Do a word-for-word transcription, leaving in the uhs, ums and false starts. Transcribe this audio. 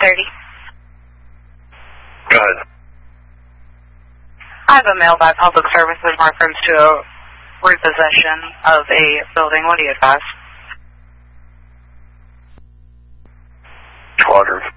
thirty. Go ahead. I have a mail by Public Service in reference to a repossession of a building. What do you advise? Quadrant.